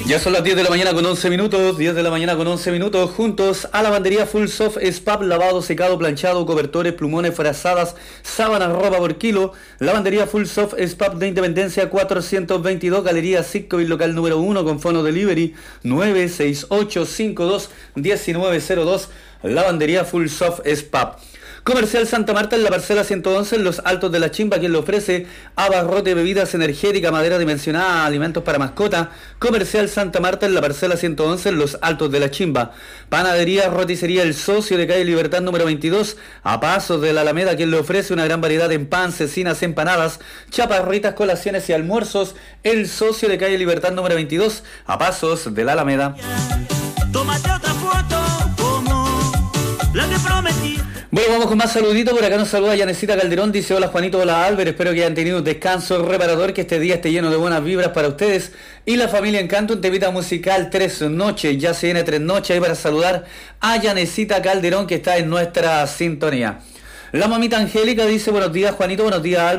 Ya son las 10 de la mañana con 11 minutos, 10 de la mañana con 11 minutos, juntos a lavandería Full Soft Spap, lavado, secado, planchado, cobertores, plumones, frazadas, sábanas, ropa por kilo. Lavandería Full Soft Spap de Independencia 422, Galería Sitco y local número 1 con Fono Delivery 968521902. Lavandería Full Soft Spap. Comercial Santa Marta en la parcela 111 en los Altos de la Chimba, quien le ofrece abarrote, bebidas energéticas, madera dimensionada, alimentos para mascota. Comercial Santa Marta en la parcela 111 en los Altos de la Chimba. Panadería, roticería El Socio de calle Libertad número 22, a pasos de la Alameda, quien le ofrece una gran variedad en pan, cecinas, empanadas, chaparritas, colaciones y almuerzos. El Socio de calle Libertad número 22, a pasos de la Alameda. Tómate otra foto como la que prometí. Bueno, vamos con más saluditos. Por acá nos saluda Yanecita Calderón, dice: hola Juanito, hola Álvaro, espero que hayan tenido un descanso reparador, que este día esté lleno de buenas vibras para ustedes y la familia Encanto. Un temita musical, 3 noches, ya se viene 3 noches ahí para saludar a Yanecita Calderón, que está en nuestra sintonía. La mamita Angélica dice: buenos días Juanito, buenos días Álvaro.